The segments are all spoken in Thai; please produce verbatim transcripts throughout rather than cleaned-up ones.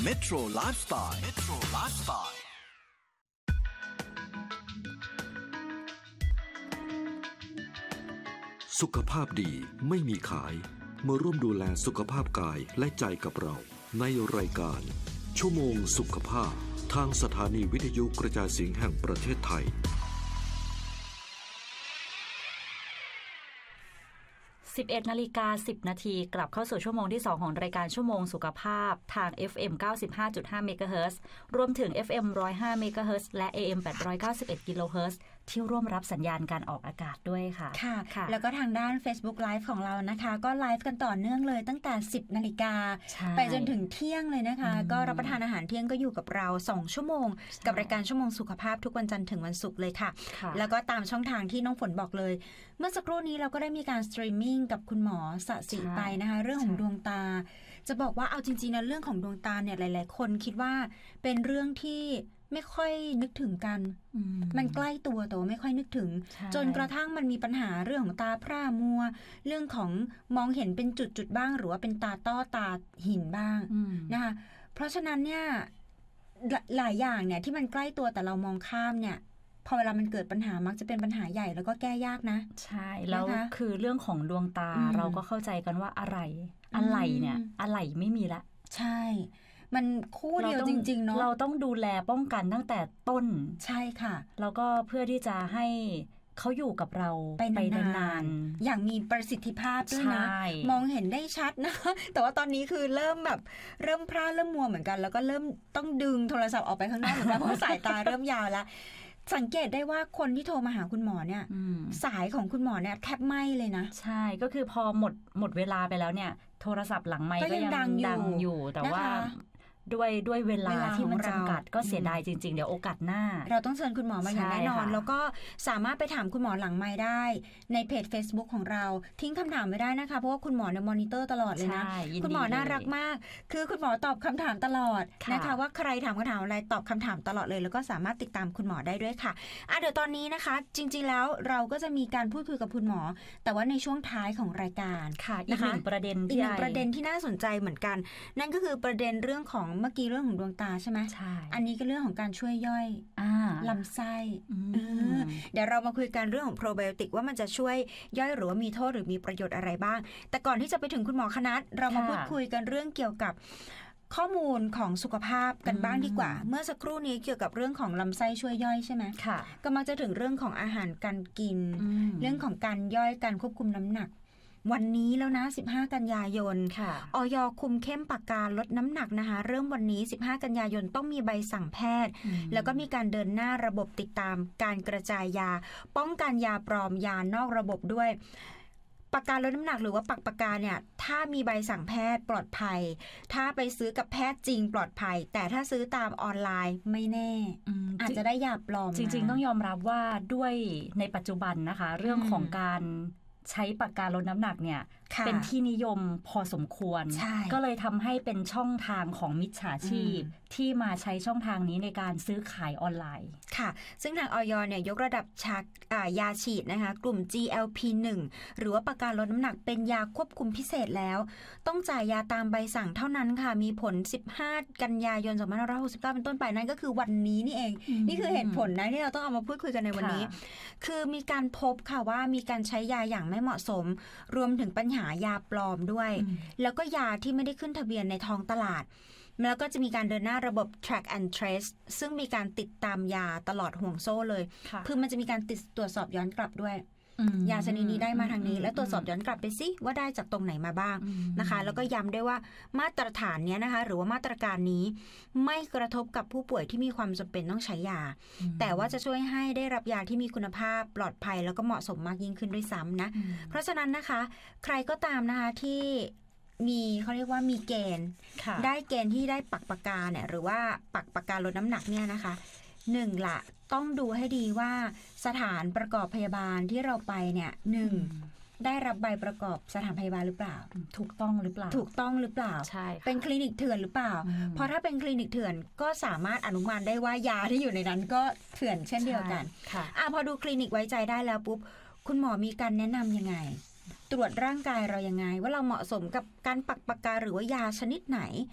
Metro Lifestyle Metro Lifestyle สุขภาพดีไม่มีขายมาร่วมดูแลสุขภาพกายและใจกับเราในรายการชั่วโมงสุขภาพทางสถานีวิทยุกระจายเสียงแห่งประเทศไทยสิบเอ็ดนาฬิกาสิบนาทีกลับเข้าสู่ชั่วโมงที่สองของรายการชั่วโมงสุขภาพทาง เอฟ เอ็ม เก้าสิบห้าจุดห้า เมกะเฮิรตซ์รวมถึง เอฟ เอ็ม หนึ่งร้อยห้า เมกะเฮิรตซ์และ เอ เอ็ม แปดร้อยเก้าสิบเอ็ด กิโลเฮิรตซ์ที่ร่วมรับสัญญาณการออกอากาศด้วยค่ะค่ะค่ะแล้วก็ทางด้าน Facebook Live ของเรานะคะก็ไลฟ์กันต่อเนื่องเลยตั้งแต่ สิบนาฬิกาไปจนถึงเที่ยงเลยนะคะก็รับประทานอาหารเที่ยงก็อยู่กับเราสองชั่วโมงกับรายการชั่วโมงสุขภาพทุกวันจันทร์ถึงวันศุกร์เลยค่ะแล้วก็ตามช่องทางที่น้องฝนบอกเลยเมื่อสักครู่นี้เราก็ได้มีการสตรีมมิ่งกับคุณหมอสศิไปนะคะเรื่องของดวงตาจะบอกว่าเอาจริงๆนะเรื่องของดวงตาเนี่ยหลายๆคนคิดว่าเป็นเรื่องที่ไม่ค่อยนึกถึงกันมมันใกล้ตัวแต่ว่าไม่ค่อยนึกถึงจนกระทั่งมันมีปัญหาเรื่องของตาพร่ามัวเรื่องของมองเห็นเป็นจุดๆบ้างหรือว่าเป็นตาต้อตาหินบ้างนะคะเพราะฉะนั้นเนี่ยหลายอย่างเนี่ยที่มันใกล้ตัวแต่เรามองข้ามเนี่ยพอเวลามันเกิดปัญหามักจะเป็นปัญหาใหญ่แล้วก็แก้ยากนะใช่แล้วคือเรื่องของดวงตาเราก็เข้าใจกันว่าอะไรอะไรเนี่ยอะไรไม่มีละใช่มันคู่เดียวจริงๆเนาะเราต้องดูแลป้องกันตั้งแต่ต้นใช่ค่ะแล้วก็เพื่อที่จะให้เขาอยู่กับเราไปนานๆอย่างมีประสิทธิภาพด้วยนะมองเห็นได้ชัดนะแต่ว่าตอนนี้คือเริ่มแบบเริ่มพร่าเริ่มมัวเหมือนกันแล้วก็เริ่มต้องดึงโทรศัพท์ออกไปข้างนอกเหมือนกันเพราะสายตาเริ่มยาวแล้วสังเกตได้ว่าคนที่โทรมาหาคุณหมอเนี่ยสายของคุณหมอเนี่ยแทบไหม้เลยนะใช่ก็คือพอหมดหมดเวลาไปแล้วเนี่ยโทรศัพท์หลังไมค์ก็ยังดังอยู่แต่ว่าด้วยด้วยเวลาที่มันจำกัดก็เสียดายจริงๆเดี๋ยวโอกาสหน้าเราต้องเชิญคุณหมอมาอย่างแน่นอนแล้วก็สามารถไปถามคุณหมอหลังไมค์ได้ในเพจ Facebook ของเราทิ้งคำถามไว้ได้นะคะเพราะว่าคุณหมอเนี่ยมอนิเตอร์ตลอดเลยนะคุณหมอน่ารักมากคือคุณหมอตอบคำถามตลอดนะคะว่าใครถามคำถามอะไรตอบคำถามตลอดเลยแล้วก็สามารถติดตามคุณหมอได้ด้วยค่ะอ่ะเดี๋ยวตอนนี้นะคะจริงๆแล้วเราก็จะมีการพูดคุยกับคุณหมอแต่ว่าในช่วงท้ายของรายการค่ะอีกหนึ่งประเด็นอีกหนึ่งประเด็นที่น่าสนใจเหมือนกันนั่นก็คือประเด็นเรื่องของเมื่อกี้เรื่องของดวงตาใช่ไหมใช่อันนี้ก็เรื่องของการช่วยย่อยลำไส้เดี๋ยวเรามาคุยกันเรื่องของโปรไบโอติกว่ามันจะช่วยย่อยหรือว่ามีโทษหรือมีประโยชน์อะไรบ้างแต่ก่อนที่จะไปถึงคุณหมอคณัฐเรามาพูดคุยกันเรื่องเกี่ยวกับข้อมูลของสุขภาพกันบ้างดีกว่าเมื่อสักครู่นี้เกี่ยวกับเรื่องของลำไส้ช่วยย่อยใช่ไหมค่ะก็มักจะถึงเรื่องของอาหารการกินเรื่องของการย่อยการควบคุมน้ำหนักวันนี้แล้วนะสิบห้ากันยายนอย.คุมเข้มปากกาลดน้ำหนักนะคะเริ่มวันนี้สิบห้ากันยายนต้องมีใบสั่งแพทย์แล้วก็มีการเดินหน้าระบบติดตามการกระจายยาป้องกันยาปลอมยานอกระบบด้วยปากกาลดน้ำหนักหรือว่าปากปากกาเนี่ยถ้ามีใบสั่งแพทย์ปลอดภัยถ้าไปซื้อกับแพทย์จริงปลอดภัยแต่ถ้าซื้อตามออนไลน์ไม่แน่อาจจะได้ยาปลอมจริงๆต้องยอมรับว่าด้วยในปัจจุบันนะคะเรื่องของการใช้ปากกาลดน้ำหนักเนี่ยเป็นที่นิยมพอสมควรก็เลยทำให้เป็นช่องทางของมิจฉาชีพที่มาใช้ช่องทางนี้ในการซื้อขายออนไลน์ค่ะซึ่งทางอย.เนี่ยยกระดับชักยาฉีดนะคะกลุ่ม จี แอล พี หนึ่ง หรือว่าปากกาลดน้ำหนักเป็นยาควบคุมพิเศษแล้วต้องจ่ายยาตามใบสั่งเท่านั้นค่ะมีผลสิบห้ากันยายนสองพันห้าร้อยหกสิบเก้าเป็นต้นไปนั่นก็คือวันนี้นี่เองนี่คือเหตุผลนะที่เราต้องเอามาพูดคุยกันในวันนี้คือมีการพบค่ะว่ามีการใช้ยาอย่างไม่เหมาะสมรวมถึงปัญหายาปลอมด้วยแล้วก็ยาที่ไม่ได้ขึ้นทะเบียนในท้องตลาดแล้วก็จะมีการเดินหน้าระบบ track and trace ซึ่งมีการติดตามยาตลอดห่วงโซ่เลยคือมันจะมีการติดตรวจสอบย้อนกลับด้วยยาชนิดนี้ได้มาทางนี้แล้วตรวจสอบย้อนกลับไปสิว่าได้จากตรงไหนมาบ้างนะคะแล้วก็ย้ำด้วยว่ามาตรฐานนี้นะคะหรือว่ามาตรการนี้ไม่กระทบกับผู้ป่วยที่มีความจำเป็นต้องใช้ยาแต่ว่าจะช่วยให้ได้รับยาที่มีคุณภาพปลอดภัยแล้วก็เหมาะสมมากยิ่งขึ้นด้วยซ้ำนะเพราะฉะนั้นนะคะใครก็ตามนะคะที่มีเขาเรียกว่ามีเกณฑ์ได้เกณฑ์ที่ได้ปักปากกาเนี่ยหรือว่าปักปากกาลดน้ำหนักเนี่ยนะคะหนึ่งละต้องดูให้ดีว่าสถานประกอบพยาบาลที่เราไปเนี่ยหนึ่งได้รับใบประกอบสถานพยาบาลหรือเปล่าถูกต้องหรือเปล่าถูกต้องหรือเปล่าใช่เป็นคลินิกเถื่อนหรือเปล่าเพราะถ้าเป็นคลินิกเถื่อนก็สามารถอนุมานได้ว่ายาที่อยู่ในนั้นก็เถื่อนเช่นเดียวกันอ่ะพอดูคลินิกไว้ใจได้แล้วปุ๊บคุณหมอมีการแนะนำยังไงตรวจร่างกายเรายังไงว่าเราเหมาะสมกับการปักปากกาหรือว่ายาชนิดไหน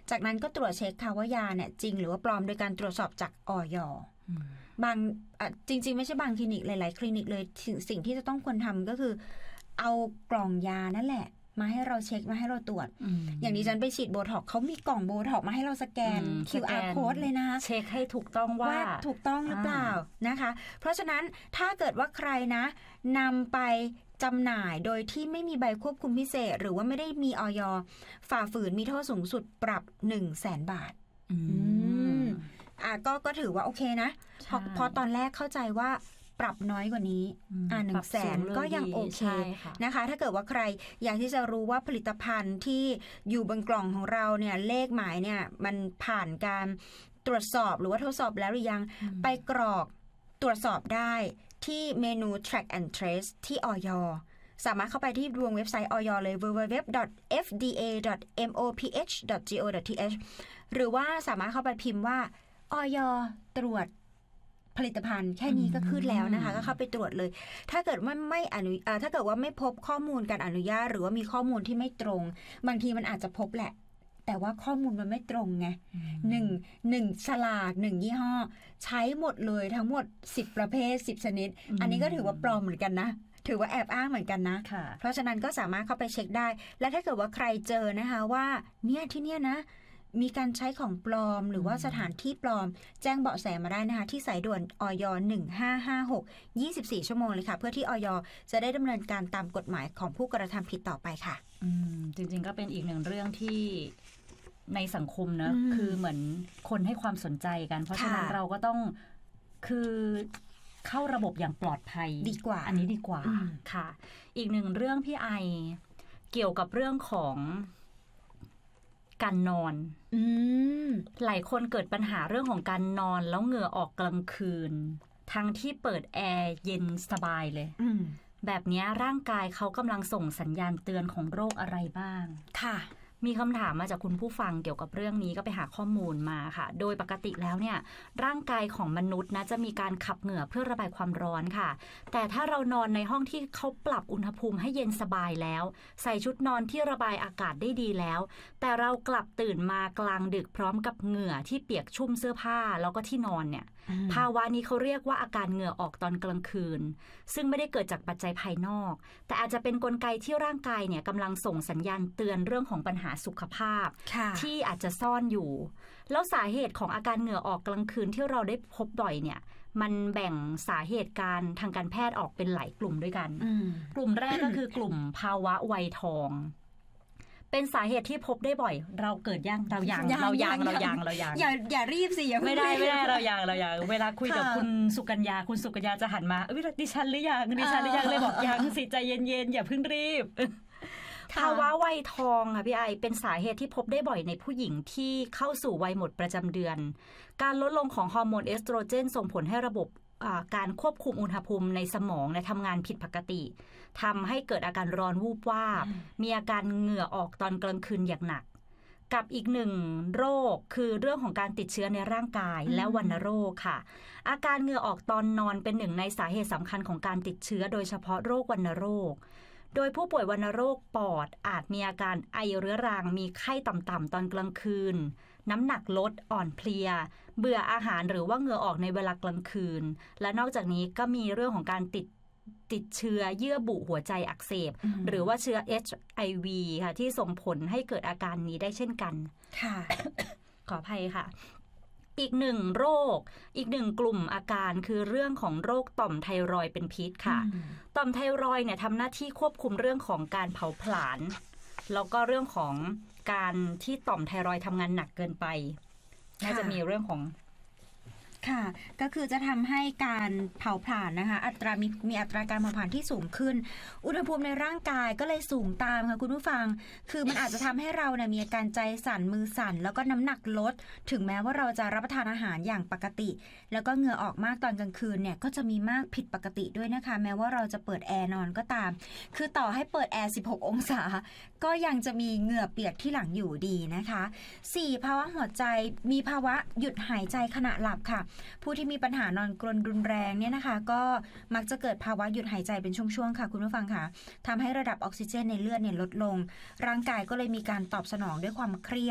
จากนั้นก็ตรวจเช็คค่ะว่ายาเนี่ยจริงหรือว่าปลอมโดยการตรวจสอบจากอย.บางจริงๆไม่ใช่บางคลินิกหลายๆคลินิกเลยสิ่งที่จะต้องควรทำก็คือเอากล่องยานั่นแหละมาให้เราเช็คมาให้เราตรวจ อ, อย่างดิฉันไปฉีดโบท็อกซ์เขามีกล่องโบท็อกซ์มาให้เราสแกน คิว อาร์ Code เลยนะคะเช็คให้ถูกต้องว่าถูกต้องหรือเปล่านะคะเพราะฉะนั้นถ้าเกิดว่าใครนะนำไปจำหน่ายโดยที่ไม่มีใบควบคุมพิเศษหรือว่าไม่ได้มีอย.ฝ่าฝืนมีโทษสูงสุดปรับ หนึ่งแสน บาทอืมอ่ะก็ก็ถือว่าโอเคนะเพราะเพราะตอนแรกเข้าใจว่าปรับน้อยกว่านี้อ่าหนึ่งแสนก็ยังโอเคนะคะถ้าเกิดว่าใครอยากที่จะรู้ว่าผลิตภัณฑ์ที่อยู่บนกล่องของเราเนี่ยเลขหมายเนี่ยมันผ่านการตรวจสอบหรือว่าทดสอบแล้วหรือยังไปกรอกตรวจสอบได้ที่เมนู track and trace ที่อย.สามารถเข้าไปที่ดวงเว็บไซต์อย.เลย ดับเบิลยู ดับเบิลยู ดับเบิลยู ดอท เอฟ ดี เอ ดอท เอ็ม โอ พี เอช ดอท จี โอ ดอท ที เอช หรือว่าสามารถเข้าไปพิมพ์ว่าอย.ตรวจผลิตภัณฑ์แค่นี้ก็ขึ้นแล้วนะคะก็เข้าไปตรวจเลยถ้าเกิดว่าไม่อนุถ้าเกิดว่าไม่พบข้อมูลการอนุญาตหรือว่ามีข้อมูลที่ไม่ตรงบางทีมันอาจจะพบแหละแต่ว่าข้อมูลมันไม่ตรงไงหนึ่งหนึ่งฉลากหนึ่งยี่ห้อใช้หมดเลยทั้งหมดสิบประเภทสิบชนิดอันนี้ก็ถือว่าปลอมเหมือนกันนะถือว่าแอบอ้างเหมือนกันนะเพราะฉะนั้นก็สามารถเข้าไปเช็คได้และถ้าเกิดว่าใครเจอนะคะว่าเนี่ยที่เนี่ยนะมีการใช้ของปลอมหรือว่าสถานที่ปลอมแจ้งเบาะแสมาได้นะคะที่สายด่วนอย หนึ่งห้าห้าหก ยี่สิบสี่ชั่วโมงเลยค่ะเพื่อที่อย จะได้ดำเนินการตามกฎหมายของผู้กระทำผิดต่อไปค่ะอืมจริงๆก็เป็นอีกหนึ่งเรื่องที่ในสังคมนะคือเหมือนคนให้ความสนใจกันเพราะฉะนั้นเราก็ต้องคือเข้าระบบอย่างปลอดภัยดีกว่าอันนี้ดีกว่าค่ะอีกหนึ่งเรื่องพี่ไอเกี่ยวกับเรื่องของการนอนอืหลายคนเกิดปัญหาเรื่องของการนอนแล้วเหงื่อออกกลางคืนทั้งที่เปิดแอร์เย็นสบายเลยแบบนี้ร่างกายเขากำลังส่งสัญญาณเตือนของโรคอะไรบ้างค่ะมีคำถามมาจากคุณผู้ฟังเกี่ยวกับเรื่องนี้ก็ไปหาข้อมูลมาค่ะโดยปกติแล้วเนี่ยร่างกายของมนุษย์นะจะมีการขับเหงื่อเพื่อระบายความร้อนค่ะแต่ถ้าเรานอนในห้องที่เขาปรับอุณหภูมิให้เย็นสบายแล้วใส่ชุดนอนที่ระบายอากาศได้ดีแล้วแต่เรากลับตื่นมากลางดึกพร้อมกับเหงื่อที่เปียกชุ่มเสื้อผ้าแล้วก็ที่นอนเนี่ยภาวะนี้เขาเรียกว่าอาการเหงื่อออกตอนกลางคืนซึ่งไม่ได้เกิดจากปัจจัยภายนอกแต่อาจจะเป็นกลไกที่ร่างกายเนี่ยกำลังส่งสัญญาณเตือนเรื่องของปัญหาสุขภาพที่อาจจะซ่อนอยู่แล้วสาเหตุของอาการเหงื่อออกกลางคืนที่เราได้พบบ่อยเนี่ยมันแบ่งสาเหตุการทางการแพทย์ออกเป็นหลายกลุ่มด้วยกันกลุ่มแรกก็คือกลุ่มภาวะวัยทองเป็นสาเหตุที่พบได้บ่อยเราเกิดยังเรายังเรายังเรายังเรายังอย่าอย่ารีบสิอย่าไม่ได้ไม่ได้เรายังเรายังเวลาคุยกับคุณสุกัญญาคุณสุกัญญาจะหันมาเอ้ยดิฉันหรือยังดิฉันหรือยังเลยบอกยังสิใจเย็นๆอย่าเพิ่งรีบภาวะวัยทองค่ะพี่ไอเป็นสาเหตุที่พบได้บ่อยในผู้หญิงที่เข้าสู่วัยหมดประจำเดือนการลดลงของฮอร์โมนเอสโตรเจนส่งผลให้ระบบการควบคุมอุณหภูมิในสมองทำงานผิดปกติทำให้เกิดอาการร้อนวูบวาบมีอาการเหงื่อออกตอนกลางคืนอย่างหนักกับอีกหนึ่งโรคคือเรื่องของการติดเชื้อในร่างกายและวัณโรคค่ะอาการเหงื่อออกตอนนอนเป็นหนึ่งในสาเหตุสำคัญของการติดเชื้อโดยเฉพาะโรควัณโรคโดยผู้ป่วยวัณโรคปอดอาจมีอาการไอเรื้อรังมีไข้ต่ำๆตอนกลางคืนน้ำหนักลดอ่อนเพลียเบื่ออาหารหรือว่าเหงื่อออกในเวลากลางคืนและนอกจากนี้ก็มีเรื่องของการติดติดเชื้อเยื่อบุหัวใจอักเสบหรือว่าเชื้อ เอช ไอ วี ค่ะที่ส่งผลให้เกิดอาการนี้ได้เช่นกันค่ะ ขออภัยค่ะอีกหนึ่งโรคอีกหนึ่งกลุ่มอาการคือเรื่องของโรคต่อมไทรอยด์เป็นพิษค่ะต่อมไทรอยด์เนี่ยทำหน้าที่ควบคุมเรื่องของการเผาผลาญแล้วก็เรื่องของการที่ต่อมไทรอยด์ทำงานหนักเกินไปน่าจะมีเรื่องของค่ะก็คือจะทำให้การเผาผลาญนะคะอัตรามีมีอัตราการเผาผลาญที่สูงขึ้นอุณหภูมิในร่างกายก็เลยสูงตามค่ะคุณผู้ฟังคือมันอาจจะทำให้เราเนี่ยมีอาการใจสั่นมือสั่นแล้วก็น้ำหนักลดถึงแม้ว่าเราจะรับประทานอาหารอย่างปกติแล้วก็เหงื่อออกมากตอนกลางคืนเนี่ยก็จะมีมากผิดปกติด้วยนะคะแม้ว่าเราจะเปิดแอร์นอนก็ตามคือต่อให้เปิดแอร์สิบหกองศาก็ยังจะมีเหงื่อเปียกที่หลังอยู่ดีนะคะสี่ภาวะหัวใจมีภาวะหยุดหายใจขณะหลับค่ะผู้ที่มีปัญหานอนกรนรุนแรงเนี่ยนะคะก็มักจะเกิดภาวะหยุดหายใจเป็นช่วงๆค่ะคุณผู้ฟังค่ะทำให้ระดับออกซิเจนในเลือดเนี่ยลดลงร่างกายก็เลยมีการตอบสนองด้วยความเครียด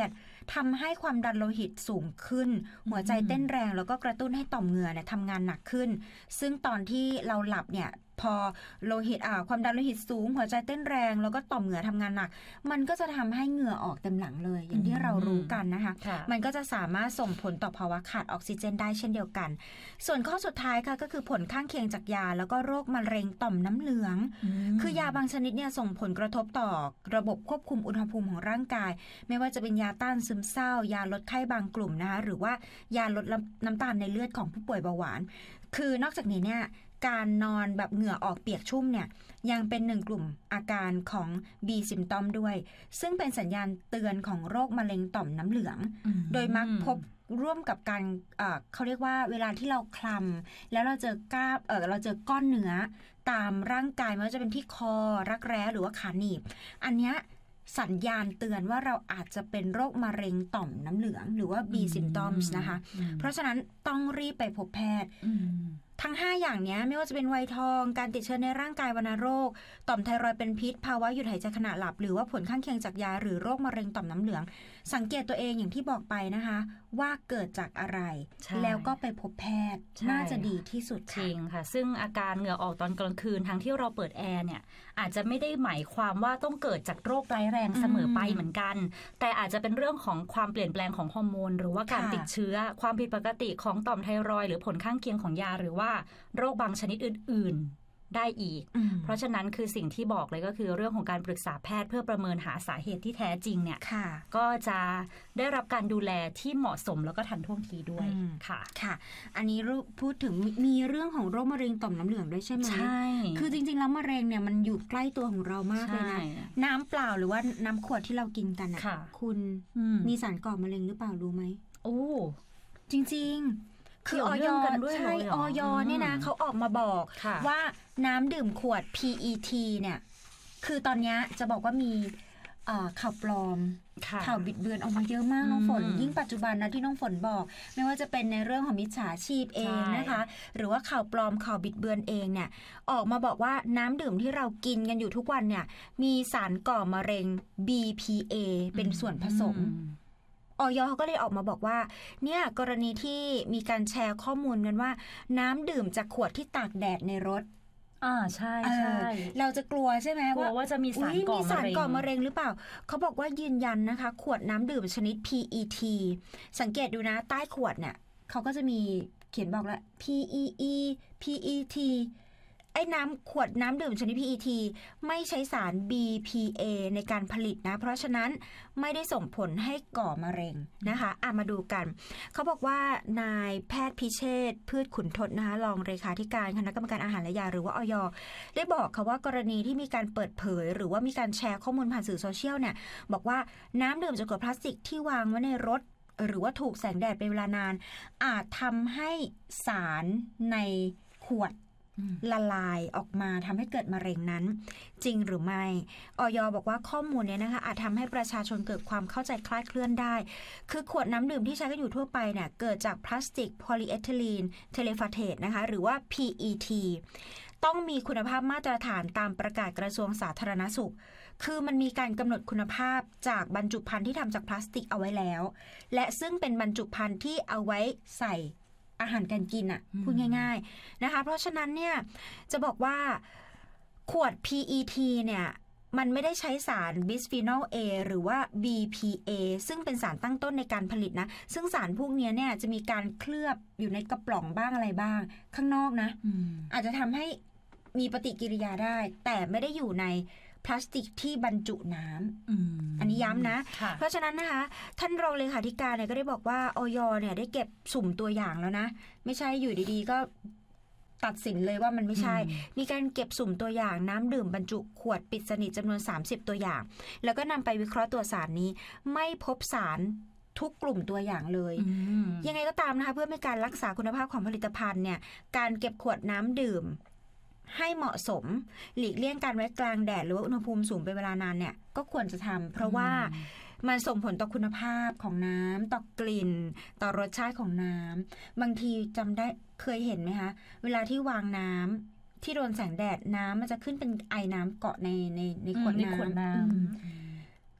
ทำให้ความดันโลหิตสูงขึ้นหัวใจเต้นแรงแล้วก็กระตุ้นให้ต่อมเหงื่อเนี่ยทำงานหนักขึ้นซึ่งตอนที่เราหลับเนี่ยพอโลหิตอ่าความดันโลหิตสูงหัวใจเต้นแรงแล้วก็ต่อมเหงื่อทำงานหนักมันก็จะทำให้เหงื่อออกเต็มหลังเลยอย่างที่เรารู้กันนะคะมันก็จะสามารถส่งผลต่อภาวะขาดออกซิเจนได้เช่นเดียวกันส่วนข้อสุดท้ายค่ะก็คือผลข้างเคียงจากยาแล้วก็โรคมะเร็งต่อมน้ำเหลืองคือยาบางชนิดเนี่ยส่งผลกระทบต่อระบบควบคุมอุณหภูมิของร่างกายไม่ว่าจะเป็นยาต้านซึมเศร้ายาลดไข้บางกลุ่มนะคะหรือว่ายาลดน้ำตาลในเลือดของผู้ป่วยเบาหวานคือนอกจากนี้เนี่ยการนอนแบบเหงื่อออกเปียกชุ่มเนี่ยยังเป็นหนึ่งกลุ่มอาการของ B symptom ด้วยซึ่งเป็นสัญญาณเตือนของโรคมะเร็งต่อมน้ำเหลืองโดยมักพบร่วมกับการเอ่อเขาเรียกว่าเวลาที่เราคลำแล้วเราเจอก้าเออเราเจอก้อนเนื้อตามร่างกายไม่ว่าจะเป็นที่คอรักแร้หรือว่าขาหนีบอันเนี้ยสัญญาณเตือนว่าเราอาจจะเป็นโรคมะเร็งต่อมน้ำเหลืองหรือว่า B symptoms นะคะเพราะฉะนั้นต้องรีบไปพบแพทย์ทั้งห้าอย่างนี้ไม่ว่าจะเป็นวัยทองการติดเชื้อในร่างกายวัณโรคต่อมไทรอยด์เป็นพิษภาวะหยุดหายใจขณะหลับหรือว่าผลข้างเคียงจากยาหรือโรคมะเร็งต่อมน้ำเหลืองสังเกตตัวเองอย่างที่บอกไปนะคะว่าเกิดจากอะไรแล้วก็ไปพบแพทย์น่าจะดีที่สุดจริงค่ะซึ่งอาการเหงื่อออกตอนกลางคืนทั้งที่เราเปิดแอร์เนี่ยอาจจะไม่ได้หมายความว่าต้องเกิดจากโรคร้ายแรงเสมอไปเหมือนกันแต่อาจจะเป็นเรื่องของความเปลี่ยนแปลงของฮอร์โมนหรือว่าการติดเชื้อความผิดปกติของต่อมไทรอยด์หรือผลข้างเคียงของยาหรือว่าโรคบางชนิดอื่นๆได้อีกเพราะฉะนั้นคือสิ่งที่บอกเลยก็คือเรื่องของการปรึกษาแพทย์เพื่อประเมินหาสาเหตุที่แท้จริงเนี่ยก็จะได้รับการดูแลที่เหมาะสมแล้วก็ทันท่วงทีด้วยค่ะค่ะอันนี้พูดถึงมีเรื่องของโรคมะเร็งต่อมน้ำเหลืองด้วยใช่ไหมใช่คือจริงๆแล้วมะเร็งเนี่ยมันอยู่ใกล้ตัวของเรามากเลยนะน้ำเปล่าหรือว่าน้ำขวดที่เรากินกันนะคุณมีสารก่อมะเร็งหรือเปล่ารู้ไหมโอ้จริงๆคือออยใช่ออยเนี่ยนะเขาออกมาบอกว่าน้ำดื่มขวด พี อี ที เนี่ยคือตอนนี้จะบอกว่ามีข่าวปลอมข่าวบิดเบือนออกมาเยอะมากน้องฝนยิ่งปัจจุบันนะที่น้องฝนบอกไม่ว่าจะเป็นในเรื่องของมิจฉาชีพเองนะคะหรือว่าข่าวปลอมข่าวบิดเบือนเองเนี่ยออกมาบอกว่าน้ำดื่มที่เรากินกันอยู่ทุกวันเนี่ยมีสารก่อมะเร็ง บี พี เอ เป็นส่วนผสมอย.เขาก็เลยออกมาบอกว่าเนี่ยกรณีที่มีการแชร์ข้อมูลกันว่าน้ำดื่มจากขวดที่ตากแดดในรถอ่าใช่ใช่เราจะกลัวใช่ไหมว่าว่าจะมีสารก่อมะเร็งมีสารก่อมะเร็งหรือเปล่าเขาบอกว่ายืนยันนะคะขวดน้ำดื่มชนิด พี อี ที สังเกตดูนะใต้ขวดเนี่ยเขาก็จะมีเขียนบอกแล้ว พี อี อี พี อี ที ไอ้น้ำขวดน้ำดื่มชนิด พี อี ที ไม่ใช้สาร บี พี เอ ในการผลิตนะเพราะฉะนั้นไม่ได้ส่งผลให้ก่อมะเร็งนะคะอ่ะมาดูกันเขาบอกว่านายแพทย์พิเชษฐ์พืชขุนทดนะคะรองเลขาธิการคณะกรรมการอาหารและยาหรือว่าอย.ได้บอกค่ะว่ากรณีที่มีการเปิดเผยหรือว่ามีการแชร์ข้อมูลผ่านสื่อโซเชียลเนี่ยบอกว่าน้ำดื่มจากขวดพลาสติกที่วางไว้ในรถหรือว่าถูกแสงแดดเป็นเวลานานอาจทำให้สารในขวดละลายออกมาทำให้เกิดมะเร็งนั้นจริงหรือไม่อย.บอกว่าข้อมูลนี้นะคะอาจทำให้ประชาชนเกิดความเข้าใจคลาดเคลื่อนได้คือขวดน้ำดื่มที่ใช้กันอยู่ทั่วไปเนี่ยเกิดจากพลาสติกโพลีเอทิลีนเทเลฟาเทตนะคะหรือว่า พี อี ที ต้องมีคุณภาพมาตรฐานตามประกาศกระทรวงสาธารณสุขคือมันมีการกำหนดคุณภาพจากบรรจุภัณฑ์ที่ทำจากพลาสติกเอาไว้แล้วและซึ่งเป็นบรรจุภัณฑ์ที่เอาไว้ใส่อาหารการกินอ่ะพูดง่ายๆนะคะเพราะฉะนั้นเนี่ยจะบอกว่าขวด พี อี ที เนี่ยมันไม่ได้ใช้สารบิสฟีนอล A หรือว่า บี พี เอ ซึ่งเป็นสารตั้งต้นในการผลิตนะซึ่งสารพวกนี้เนี่ยจะมีการเคลือบอยู่ในกระป๋องบ้างอะไรบ้างข้างนอกนะอาจจะทำให้มีปฏิกิริยาได้แต่ไม่ได้อยู่ในพลาสติกที่บรรจุน้ำ อ, อันนี้ย้ำนะเพราะฉะนั้นนะคะท่านรองเลขาธิการเนี่ยก็ได้บอกว่าอย.เนี่ยได้เก็บสุ่มตัวอย่างแล้วนะไม่ใช่อยู่ดีๆก็ตัดสินเลยว่ามันไม่ใช่มีการเก็บสุ่มตัวอย่างน้ำดื่มบรรจุขวดปิดสนิทจำนวนสามสิบตัวอย่างแล้วก็นำไปวิเคราะห์ตัวสารนี้ไม่พบสารทุกกลุ่มตัวอย่างเลยยังไงก็ตามนะคะเพื่อเป็นการรักษาคุณภาพของผลิตภัณฑ์เนี่ยการเก็บขวดน้ำดื่มให้เหมาะสมหลีกเลี่ยงการไว้กลางแดดหรือว่าอุณหภูมิสูงเป็นเวลานานเนี่ยก็ควรจะทำเพราะว่ามันส่งผลต่อคุณภาพของน้ำต่อกลิ่นต่อรสชาติของน้ำบางทีจำได้เคยเห็นไหมคะเวลาที่วางน้ำที่โดนแสงแดดน้ำมันจะขึ้นเป็นไอน้ำเกาะในในในขวดน้ำ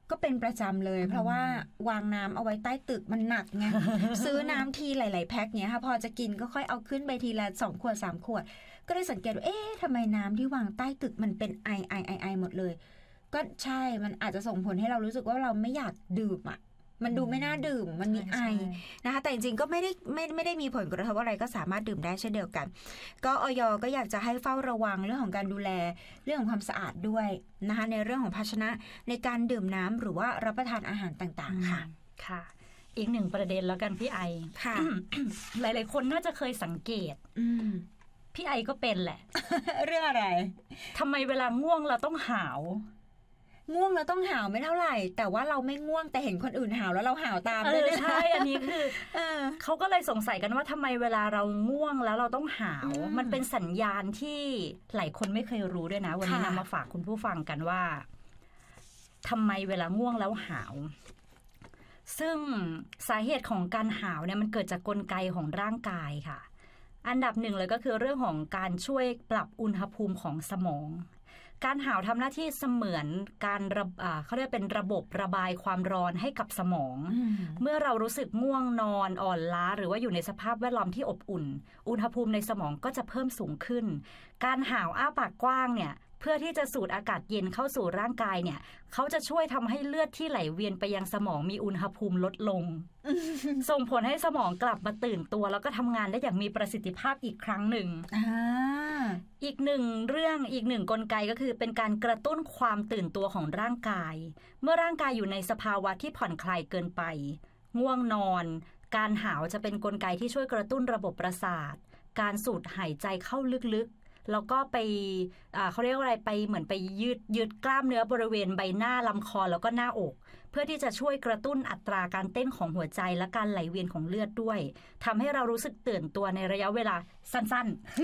ก็เป็นประจำเลยเพราะว่าวางน้ำเอาไว้ใต้ตึกมันหนักไง ซื้อน้ำทีหลายๆแพ็คเนี้ยค่ะพอจะกินก็ค่อยเอาขึ้นไปทีละสองขวดสามขวดก็ได้สังเกตว่าเอ๊ะทำไมน้ำที่วางใต้ตึกมันเป็นไอไอไอไอหมดเลยก็ใช่มันอาจจะส่งผลให้เรารู้สึกว่าเราไม่อยากดื่มอ่ะมันดูไม่น่าดื่มมันมีไอนะคะแต่จริงๆก็ไม่ได้ไม่ไม่ได้มีผลกระทบอะไรก็สามารถดื่มได้เช่นเดียวกันก็อย.ก็อยากจะให้เฝ้าระวังเรื่องของการดูแลเรื่องของความสะอาดด้วยนะคะในเรื่องของภาชนะในการดื่มน้ำหรือว่ารับประทานอาหารต่างๆค่ะค่ะอีกหนึ่งประเด็นแล้วกันพี่ไอค่ะหลายๆคนน่าจะเคยสังเกตพี่ไอก็เป็นแหละเรื่องอะไรทำไมเวลาง่วงเราต้องหาวง่วงแล้วต้องหาวไม่เท่าไหร่แต่ว่าเราไม่ง่วงแต่เห็นคนอื่นหาวแล้วเราหาวตามเลยใช่อันนี้คือเขาก็เลยสงสัยกันว่าทำไมเวลาเราง่วงแล้วเราต้องหาวมันเป็นสัญญาณที่หลายคนไม่เคยรู้ด้วยนะวันนี้นำมาฝากคุณผู้ฟังกันว่าทำไมเวลาง่วงแล้วหาวซึ่งสาเหตุของการหาวเนี่ยมันเกิดจากกลไกของร่างกายค่ะอันดับหนึ่งเลยก็คือเรื่องของการช่วยปรับอุณหภูมิของสมองการหาวทำหน้าที่เสมือนการเขาเรียกเป็นระบบระบายความร้อนให้กับสมองเมื่อเรารู้สึกง่วงนอนอ่อนล้าหรือว่าอยู่ในสภาพแวดล้อมที่อบอุ่นอุณหภูมิในสมองก็จะเพิ่มสูงขึ้นการหาวอ้าปากกว้างเนี่ยเพื่อที่จะสูดอากาศเย็นเข้าสู่ร่างกายเนี่ยเขาจะช่วยทำให้เลือดที่ไหลเวียนไปยังสมองมีอุณหภูมิลดลง ส่งผลให้สมองกลับมาตื่นตัวแล้วก็ทำงานได้อย่างมีประสิทธิภาพอีกครั้งหนึ่ง อ, อีกหนึ่งเรื่องอีกหนึ่งกลไกก็คือเป็นการกระตุ้นความตื่นตัวของร่างกายเมื่อร่างกายอยู่ในสภาวะที่ผ่อนคลายเกินไปง่วงนอนการหาวจะเป็นกลไกที่ช่วยกระตุ้นระบบประสาทการสูดหายใจเข้าลึกๆแล้วก็ไปเขาเรียกว่าอะไรไปเหมือนไปยืดยืดกล้ามเนื้อบริเวณใบหน้าลำคอแล้วก็หน้าอกเพื่อที่จะช่วยกระตุ้นอัตราการเต้นของหัวใจและการไหลเวียนของเลือดด้วยทำให้เรารู้สึกตื่นตัวในระยะเวลาสั้น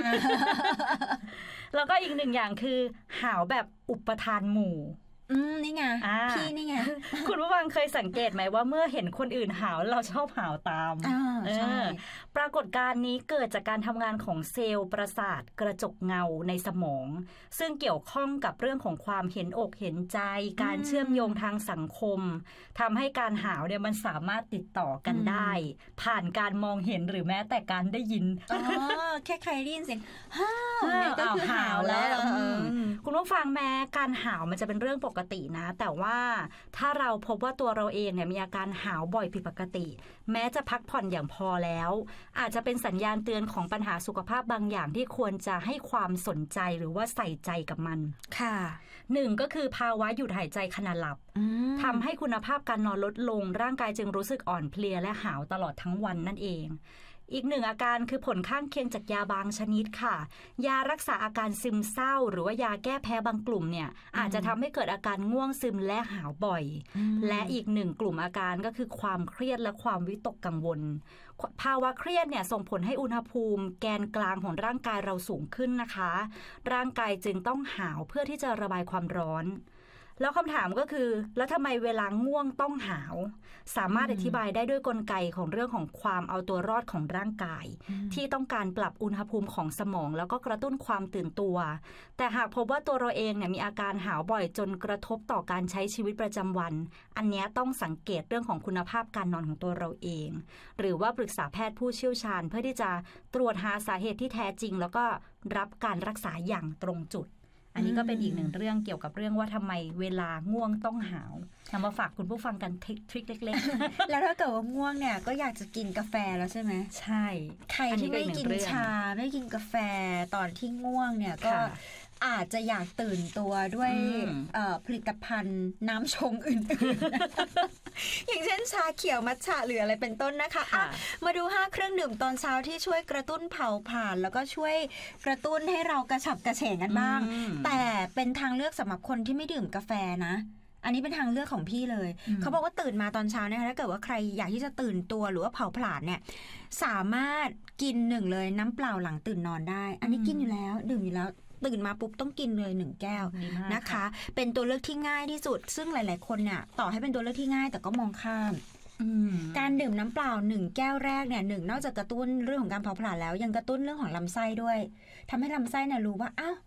ๆ แล้วก็อีกหนึ่งอย่างคือหาวแบบอุปทานหมู่อืมนี่ไงพี่นี่ไงคุณผู้ฟังเคยสังเกตไหมว่าเมื่อเห็นคนอื่นหาวเราชอบหาวตามใช่ปรากฏการณ์นี้เกิดจากการทำงานของเซลล์ประสาทกระจกเงาในสมองซึ่งเกี่ยวข้องกับเรื่องของความเห็นอกเห็นใจการเชื่อมโยงทางสังคมทำให้การหาวเนี่ยมันสามารถติดต่อกันได้ผ่านการมองเห็นหรือแม้แต่การได้ยินอ๋อแค่ใครได้ยินเสียงฮ่าก็คือหาวแล้วคุณผู้ฟังแม้การหาวมันจะเป็นเรื่องปกตินะแต่ว่าถ้าเราพบว่าตัวเราเองเนี่ยมีอาการหาวบ่อยผิดปกติแม้จะพักผ่อนอย่างพอแล้วอาจจะเป็นสัญญาณเตือนของปัญหาสุขภาพบางอย่างที่ควรจะให้ความสนใจหรือว่าใส่ใจกับมันค่ะหนึ่งก็คือภาวะหยุดหายใจขณะหลับทำให้คุณภาพการนอนลดลงร่างกายจึงรู้สึกอ่อนเพลียและหาวตลอดทั้งวันนั่นเองอีกหนึ่งอาการคือผลข้างเคียงจากยาบางชนิดค่ะยารักษาอาการซึมเศร้าหรือว่ายาแก้แพ้บางกลุ่มเนี่ยอาจจะทำให้เกิดอาการง่วงซึมและหาวบ่อยและอีกหนึ่งกลุ่มอาการก็คือความเครียดและความวิตกกังวลภาวะเครียดเนี่ยส่งผลให้อุณหภูมิแกนกลางของร่างกายเราสูงขึ้นนะคะร่างกายจึงต้องหาวเพื่อที่จะระบายความร้อนแล้วคำถามก็คือแล้วทำไมเวลาง่วงต้องหาวสามารถอธิบายได้ด้วยกลไกของเรื่องของความเอาตัวรอดของร่างกายที่ต้องการปรับอุณหภูมิของสมองแล้วก็กระตุ้นความตื่นตัวแต่หากพบว่าตัวเราเองเนี่ยมีอาการหาวบ่อยจนกระทบต่อการใช้ชีวิตประจำวันอันนี้ต้องสังเกตเรื่องของคุณภาพการนอนของตัวเราเองหรือว่าปรึกษาแพทย์ผู้เชี่ยวชาญเพื่อที่จะตรวจหาสาเหตุที่แท้จริงแล้วก็รับการรักษาอย่างตรงจุดอันนี้ก็เป็นอีกหนึ่งเรื่องเกี่ยวกับเรื่องว่าทำไมเวลาง่วงต้องหาวทำมาฝากคุณผู้ฟังกันทริคเล็กๆ แล้วถ้าเกิดว่าง่วงเนี่ยก็อยากจะกินกาแฟแล้วใช่ไหมใช่ใครที่ไม่กินชาไม่กินกาแฟตอนที่ง่วงเนี่ยก็อาจจะอยากตื่นตัวด้วยผลิตภัณฑ์น้ำชงอื่นๆ อย่างเช่นชาเขียวมัทฉะหรืออะไรเป็นต้นนะคะะมาดูห้าเครื่องดื่มตอนเช้าที่ช่วยกระตุ้นเผาผลาญแล้วก็ช่วยกระตุ้นให้เรากระฉับกระเฉงกันบ้างแต่เป็นทางเลือกสำหรับคนที่ไม่ดื่มกาแฟนะอันนี้เป็นทางเลือกของพี่เลยเขาบอกว่าตื่นมาตอนเช้านะคะถ้าเกิดว่าใครอยากที่จะตื่นตัวหรือว่าเผาผลาญเนี่ยสามารถกินหนึ่งเลยน้ำเปล่าหลังตื่นนอนได้อันนี้กินอยู่แล้วดื่มอยู่แล้วตื่นมาปุ๊บต้องกินเลยหนึ่งแก้วนะคะเป็นตัวเลือกที่ง่ายที่สุดซึ่งหลายๆคนเนี่ยต่อให้เป็นตัวเลือกที่ง่ายแต่ก็มองข้ามการดื่มน้ำเปล่าหนึ่งแก้วแรกเนี่ยหนึ่งนอกจากกระตุ้นเรื่องของการเผาผลาญแล้วยังกระตุ้นเรื่องของลำไส้ด้วยทำให้ลำไส้เนี่ยรู้ว่าอ้าว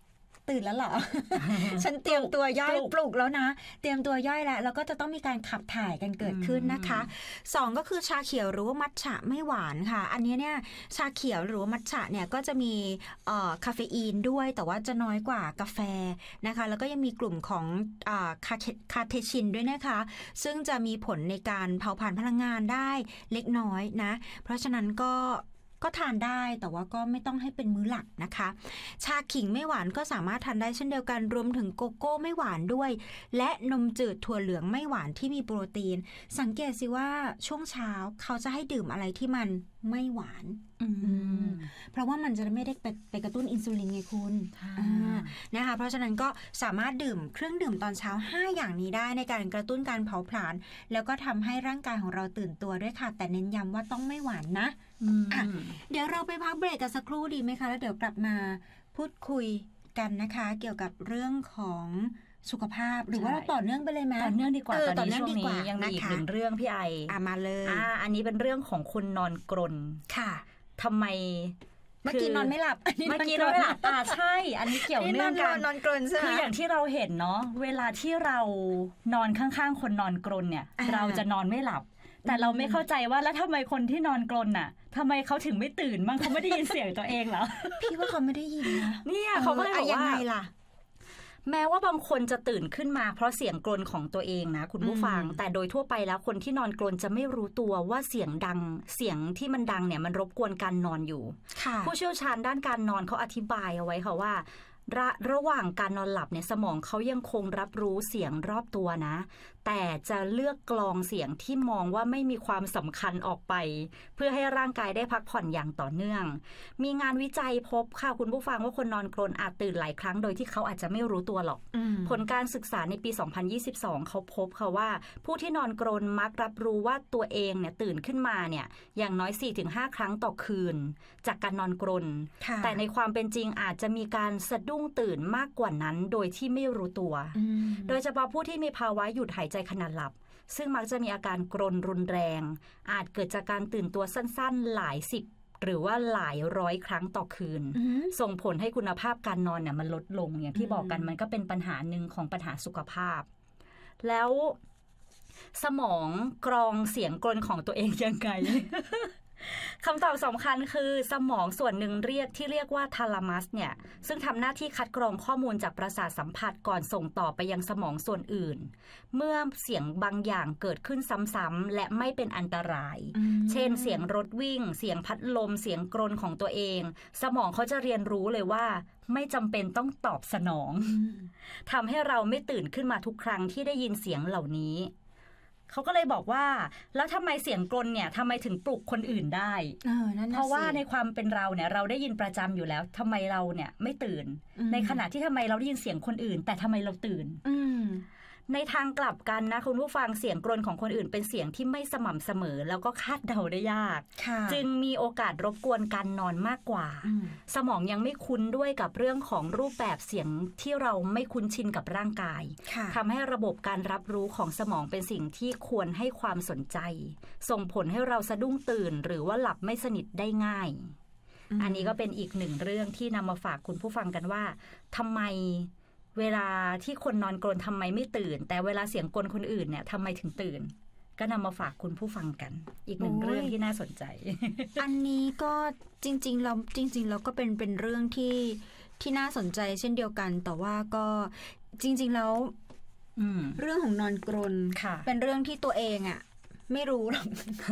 ตื่นแล้วเหรอ ฉันเตรียมตัวย่อยปลุกแล้วนะเตรียมตัวย่อยแล้วแล้วก็จะต้องมีการขับถ่ายกันเกิดขึ้นนะคะสองก็คือชาเขียวหรือว่ามัทฉะไม่หวานค่ะอันนี้เนี่ยชาเขียวหรือว่ามัทฉะเนี่ยก็จะมีเอ่อคาเฟอีนด้วยแต่ว่าจะน้อยกว่ากาแฟนะคะแล้วก็ยังมีกลุ่มของอ่าคาเทชินด้วยนะคะซึ่งจะมีผลในการเผาผลาญพลังงานได้เล็กน้อยนะเพราะฉะนั้นก็ก็ทานได้แต่ว่าก็ไม่ต้องให้เป็นมื้อหลักนะคะชาขิงไม่หวานก็สามารถทานได้เช่นเดียวกันรวมถึงโกโก้ไม่หวานด้วยและนมจืดถั่วเหลืองไม่หวานที่มีโปรตีนสังเกตสิว่าช่วงเช้าเขาจะให้ดื่มอะไรที่มันไม่หวานเพราะว่ามันจะไม่ได้ไปไปกระตุ้นอินซูลินไงคุณนะคะเพราะฉะนั้นก็สามารถดื่มเครื่องดื่มตอนเช้าห้าอย่างนี้ได้ในการกระตุ้นการเผาผลาญแล้วก็ทำให้ร่างกายของเราตื่นตัวด้วยค่ะแต่เน้นย้ำว่าต้องไม่หวานนะอ่ะเดี๋ยวเราไปพักเบรกกันสักครู่ดีไหมคะแล้วเดี๋ยวกลับมาพูดคุยกันนะคะเกี่ยวกับเรื่องของสุขภาพหรือว่าเราต่อเนื่องไปเลยไหมต่อเนื่องดีกว่าตอนนี้ช่วงนี้ยังมีอีกหนึ่งเรื่องพี่ไออ่ะมาเลยอ่าอันนี้เป็นเรื่องของคนนอนกรนค่ะทำไมเมื่อกี้นอนไม่หลับเมื่อกี้นอนไม่หลับอ่าใช่อันนี้เกี่ยวเนื่องกันนอนกรนใช่ไหมคืออย่างที่เราเห็นเนาะเวลาที่เรานอนข้างๆคนนอนกรนเนี่ยเราจะนอนไม่หลับแต่เราไม่เข้าใจว่าแล้วทำไมคนที่นอนกรนน่ะทำไมเขาถึงไม่ตื่นบ้างเขาไม่ได้ยินเสียงตัวเองเหรอพี่ว่าเขาไม่ได้ยินนะเนี่ยเขาก็เลยบอกว่าล่ะแม้ว่าบางคนจะตื่นขึ้นมาเพราะเสียงกรนของตัวเองนะคุณผู้ฟังแต่โดยทั่วไปแล้วคนที่นอนกรนจะไม่รู้ตัวว่าเสียงดังเสียงที่มันดังเนี่ยมันรบกวนการนอนอยู่ผู้เชี่ยวชาญด้านการนอนเขาอธิบายเอาไว้ค่ะว่าระระหว่างการนอนหลับเนี่ยสมองเขายังคงรับรู้เสียงรอบตัวนะแต่จะเลือกกรองเสียงที่มองว่าไม่มีความสำคัญออกไปเพื่อให้ร่างกายได้พักผ่อนอย่างต่อเนื่องมีงานวิจัยพบค่ะคุณผู้ฟังว่าคนนอนกรนอาจตื่นหลายครั้งโดยที่เขาอาจจะไม่รู้ตัวหรอกผลการศึกษาในปีสองพันยี่สิบสองเขาพบค่ะว่าผู้ที่นอนกรนมักรับรู้ว่าตัวเองเนี่ยตื่นขึ้นมาเนี่ยอย่างน้อย สี่ถึงห้า ครั้งต่อคืนจากการนอนกรนแต่ในความเป็นจริงอาจจะมีการสะดุ้งตื่นมากกว่านั้นโดยที่ไม่รู้ตัวโดยเฉพาะผู้ที่มีภาวะหยุดหายใจขณะหลับซึ่งมักจะมีอาการกรนรุนแรงอาจเกิดจากการตื่นตัวสั้นๆหลายสิบหรือว่าหลายร้อยครั้งต่อคืนส่งผลให้คุณภาพการนอนเนี่ยมันลดลงอย่างที่บอกกันมันก็เป็นปัญหาหนึ่งของปัญหาสุขภาพแล้วสมองกรองเสียงกรนของตัวเองยังไง คำตอบสำคัญคือสมองส่วนหนึ่งเรียกที่เรียกว่าทาลามัสเนี่ยซึ่งทำหน้าที่คัดกรองข้อมูลจากประสาทสัมผัสก่อนส่งต่อไปยังสมองส่วนอื่นเมื่อเสียงบางอย่างเกิดขึ้นซ้ำๆและไม่เป็นอันตรายเช่นเสียงรถวิ่งเสียงพัดลมเสียงกรนของตัวเองสมองเขาจะเรียนรู้เลยว่าไม่จำเป็นต้องตอบสนองทำให้เราไม่ตื่นขึ้นมาทุกครั้งที่ได้ยินเสียงเหล่านี้เขาก็เลยบอกว่าแล้วทำไมเสียงกรนเนี่ยทำไมถึงปลุกคนอื่นได้เออ นั่นน่ะสิเพราะว่าในความเป็นเราเนี่ยเราได้ยินประจำอยู่แล้วทำไมเราเนี่ยไม่ตื่นในขณะที่ทำไมเราได้ยินเสียงคนอื่นแต่ทำไมเราตื่นในทางกลับกันนะคุณผู้ฟังเสียงกรนของคนอื่นเป็นเสียงที่ไม่สม่ำเสมอแล้วก็คาดเดาได้ยากจึงมีโอกาสรบกวนการนอนมากกว่าสมองยังไม่คุ้นด้วยกับเรื่องของรูปแบบเสียงที่เราไม่คุ้นชินกับร่างกายทำให้ระบบการรับรู้ของสมองเป็นสิ่งที่ควรให้ความสนใจส่งผลให้เราสะดุ้งตื่นหรือว่าหลับไม่สนิทได้ง่ายอันนี้ก็เป็นอีกหนึ่งเรื่องที่นำมาฝากคุณผู้ฟังกันว่าทำไมเวลาที่คนนอนกรนทำไมไม่ตื่นแต่เวลาเสียงกรนคนอื่นเนี่ยทำไมถึงตื่นก็นำมาฝากคุณผู้ฟังกันอีกหนึ่งเรื่องที่น่าสนใจอันนี้ก็จริงๆเราจริงๆเราก็เป็นเป็นเรื่องที่ที่น่าสนใจเช่นเดียวกันแต่ว่าก็จริงๆแล้วเรื่องของนอนกรนเป็นเรื่องที่ตัวเองอ่ะไม่รู้หรอก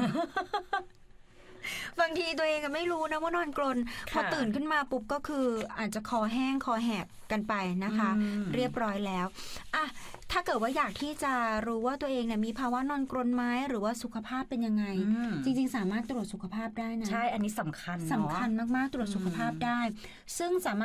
บางทีตัวเองก็ไม่รู้นะว่านอนกรนพอตื่นขึ้นมาปุ๊บก็คืออาจจะคอแห้งคอแหบกันไปนะคะเรียบร้อยแล้วอ่ะถ้าเกิดว่าอยากที่จะรู้ว่าตัวเองเนี่ยมีภาวะนอนกรนไหมหรือว่าสุขภาพเป็นยังไงจริงๆสามารถตรวจสุขภาพได้นะใช่อันนี้สำคัญสำคัญมากๆตรวจสุขภาพได้ซึ่งสามารถ